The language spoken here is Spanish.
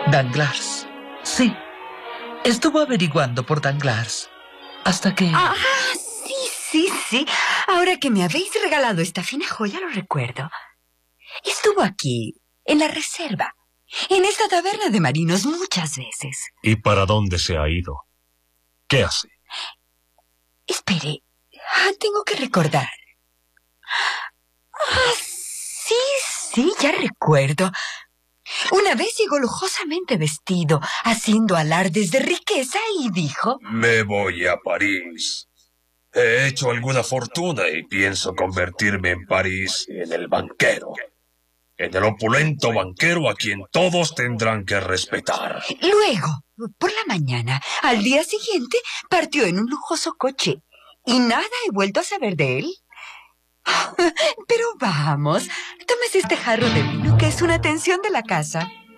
Danglars. Sí. Estuvo averiguando por Danglars. Hasta que... Ah, sí. Ahora que me habéis regalado esta fina joya, lo recuerdo. Estuvo aquí, en la reserva, en esta taberna de marinos muchas veces. ¿Y para dónde se ha ido? ¿Qué hace? Espere, tengo que recordar. Sí, ya recuerdo. Una vez llegó lujosamente vestido, haciendo alardes de riqueza, y dijo: Me voy a París. He hecho alguna fortuna y pienso convertirme en París en el banquero. En el opulento banquero a quien todos tendrán que respetar. Luego, por la mañana, al día siguiente, partió en un lujoso coche. Y nada he vuelto a saber de él. Pero vamos, tómese este jarro de vino, que es una atención de la casa.